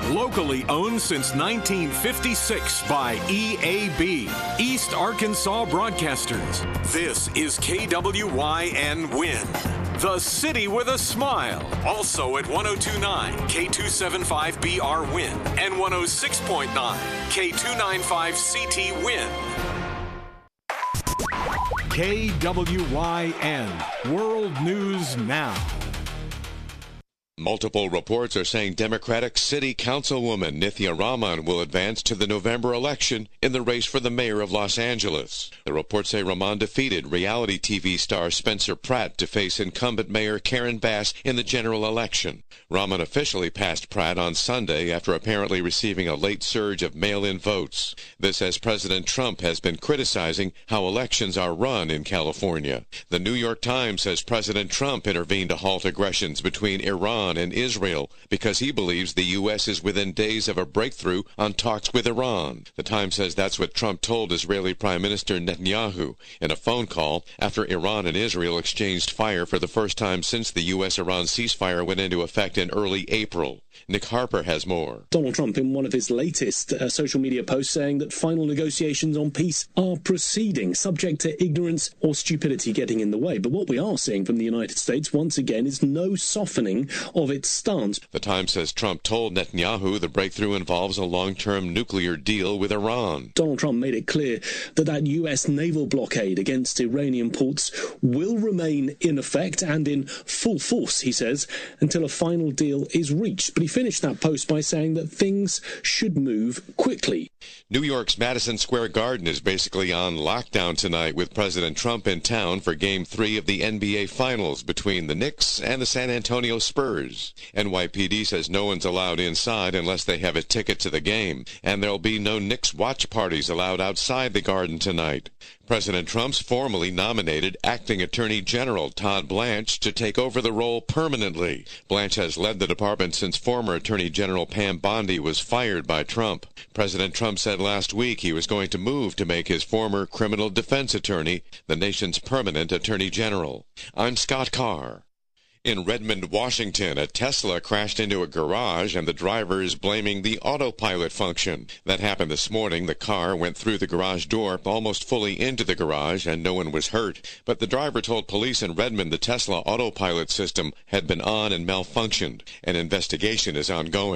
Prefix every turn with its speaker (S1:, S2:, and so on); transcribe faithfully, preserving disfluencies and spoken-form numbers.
S1: Locally owned since nineteen fifty-six by E A B, East Arkansas Broadcasters. This is K W Y N Win, the city with a smile. Also at one oh two point nine K two seventy-five B R Win and one oh six point nine K two ninety-five C T Win. K W Y N, World News Now.
S2: Multiple reports are saying Democratic City Councilwoman Nithya Raman will advance to the November election in the race for the mayor of Los Angeles. The reports say Raman defeated reality T V star Spencer Pratt to face incumbent Mayor Karen Bass in the general election. Raman officially passed Pratt on Sunday after apparently receiving a late surge of mail-in votes. This as President Trump has been criticizing how elections are run in California. The New York Times says President Trump intervened to halt aggressions between Iran and Israel because he believes the U S is within days of a breakthrough on talks with Iran. The Times says that's what Trump told Israeli Prime Minister Netanyahu in a phone call after Iran and Israel exchanged fire for the first time since the U S Iran ceasefire went into effect in early April. Nick Harper has more.
S3: Donald Trump in one of his latest uh, social media posts saying that final negotiations on peace are proceeding, subject to ignorance or stupidity getting in the way. But what we are seeing from the United States once again is no softening of its stance.
S2: The Times says Trump told Netanyahu the breakthrough involves a long-term nuclear deal with Iran.
S3: Donald Trump made it clear that that U S naval blockade against Iranian ports will remain in effect and in full force, he says, until a final deal is reached. But he finished that post by saying that things should move quickly.
S2: New York's Madison Square Garden is basically on lockdown tonight with President Trump in town for Game three of the N B A Finals between the Knicks and the San Antonio Spurs. N Y P D says no one's allowed inside unless they have a ticket to the game, and there'll be no Knicks watch parties allowed outside the Garden tonight. President Trump's formally nominated Acting Attorney General Todd Blanche to take over the role permanently. Blanche has led the department since former Attorney General Pam Bondi was fired by Trump. President Trump said last week he was going to move to make his former criminal defense attorney the nation's permanent Attorney General. I'm Scott Carr. In Redmond, Washington, a Tesla crashed into a garage and the driver is blaming the autopilot function. That happened this morning. The car went through the garage door almost fully into the garage and no one was hurt. But the driver told police in Redmond the Tesla autopilot system had been on and malfunctioned. An investigation is ongoing.